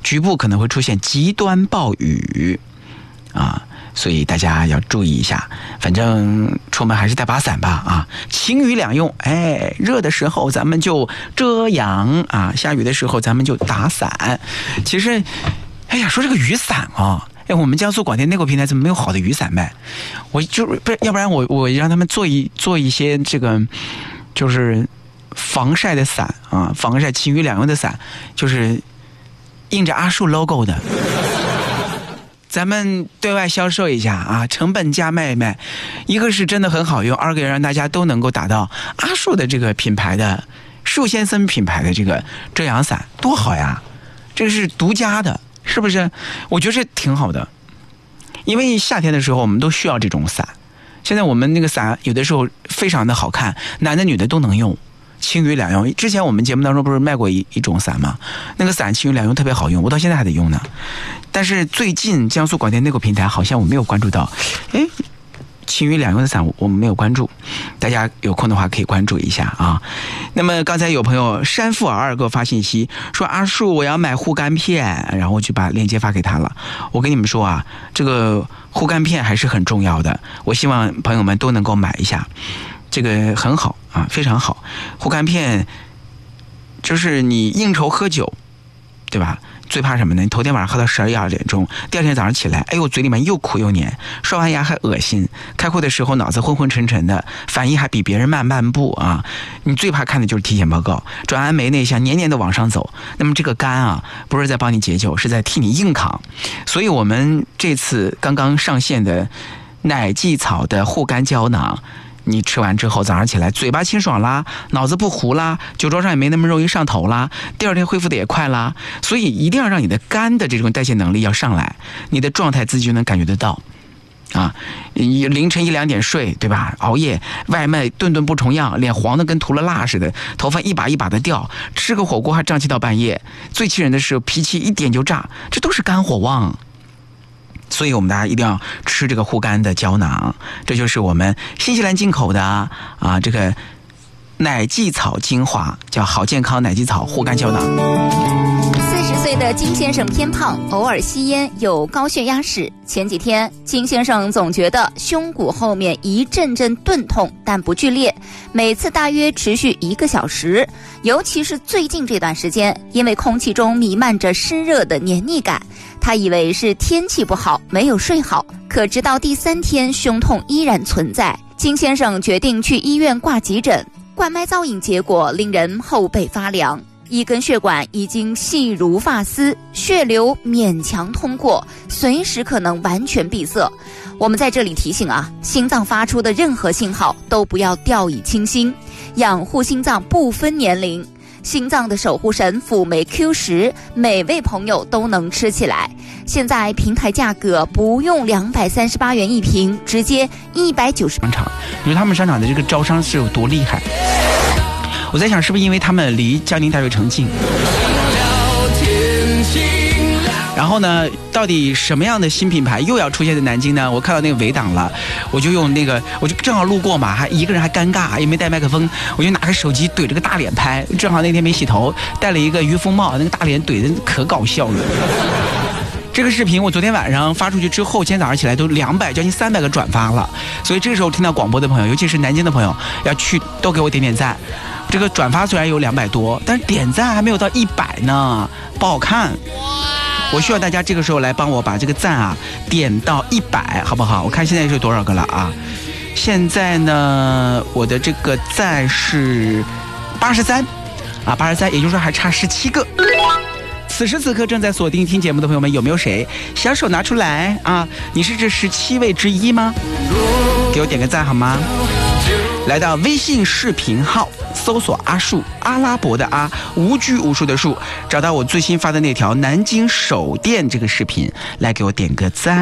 局部可能会出现极端暴雨啊，所以大家要注意一下。反正出门还是带把伞吧啊，晴雨两用。哎，热的时候咱们就遮阳啊，下雨的时候咱们就打伞。其实，哎呀，说这个雨伞啊。哎，我们江苏广电内购平台怎么没有好的雨伞卖？我就不是，要不然我让他们做一些这个，就是防晒的伞啊，防晒晴雨两用的伞，就是印着阿树 logo 的，咱们对外销售一下啊，成本价卖一卖。一个是真的很好用，二个让大家都能够打到阿树的这个品牌的树先生品牌的这个遮阳伞，多好呀！这个是独家的。是不是？我觉得这挺好的，因为夏天的时候我们都需要这种伞。现在我们那个伞有的时候非常的好看，男的女的都能用，晴雨两用。之前我们节目当中不是卖过一种伞吗？那个伞晴雨两用特别好用，我到现在还得用呢。但是最近江苏广电内购平台好像我没有关注到，哎，晴雨两用的伞我们没有关注，大家有空的话可以关注一下啊。那么刚才有朋友山富尔给我发信息说，阿树我要买护肝片，然后我就把链接发给他了。我跟你们说啊，这个护肝片还是很重要的，我希望朋友们都能够买一下，这个很好啊，非常好。护肝片就是你应酬喝酒，对吧？最怕什么呢？你头天晚上喝到12、1、2点钟，第二天早上起来，哎呦，嘴里面又苦又黏，刷完牙还恶心，开会的时候脑子昏昏沉沉的，反应还比别人慢半步啊！你最怕看的就是体检报告，转氨酶那项年年的往上走。那么这个肝啊，不是在帮你解酒，是在替你硬扛。所以我们这次刚刚上线的乃济草的护肝胶囊。你吃完之后早上起来嘴巴清爽啦，脑子不糊啦，酒桌上也没那么容易上头啦，第二天恢复的也快啦。所以一定要让你的肝的这种代谢能力要上来，你的状态自己就能感觉得到啊。凌晨1、2点睡，对吧？熬夜，外卖顿顿不重样，脸黄的跟涂了蜡似的，头发一把一把的掉，吃个火锅还胀气到半夜，最气人的是脾气一点就炸，这都是肝火旺。所以我们大家一定要吃这个护肝的胶囊，这就是我们新西兰进口的啊这个乃济草精华，叫好健康乃济草护肝胶囊。 40岁的金先生偏胖，偶尔吸烟，有高血压史。前几天金先生总觉得胸骨后面一阵阵钝痛，但不剧烈，每次大约持续1个小时。尤其是最近这段时间，因为空气中弥漫着湿热的黏腻感，他以为是天气不好，没有睡好，可直到第3天胸痛依然存在。金先生决定去医院挂急诊，灌脉造影结果令人后背发凉，一根血管已经细如发丝，血流勉强通过，随时可能完全闭塞。我们在这里提醒啊，心脏发出的任何信号都不要掉以轻心，养护心脏不分年龄。心脏的守护神辅酶 Q10，每位朋友都能吃起来。现在平台价格不用238元一瓶，直接190。 商场，你说他们商场的这个招商是有多厉害？我在想，是不是因为他们离江宁大悦城近？然后呢，到底什么样的新品牌又要出现在南京呢？我看到那个围挡了，我就用那个，我就正好路过嘛，还一个人还尴尬，也没带麦克风，我就拿个手机怼着个大脸拍。正好那天没洗头，戴了一个渔夫帽，那个大脸怼的可搞笑了。这个视频我昨天晚上发出去之后，今天早上起来都200将近300个转发了。所以这个时候听到广播的朋友，尤其是南京的朋友，要去都给我点点赞。这个转发虽然有200多，但是点赞还没有到100呢，不好看。我需要大家这个时候来帮我把这个赞啊点到100，好不好？我看现在是多少个了啊？现在呢，我的这个赞是83啊，83，也就是说还差17个。此时此刻正在锁定听节目的朋友们，有没有谁小手拿出来啊？你是这17位之一吗？给我点个赞好吗？来到微信视频号搜索阿树，阿拉伯的阿，无拘无束的树，找到我最新发的那条南京首店这个视频，来给我点个赞。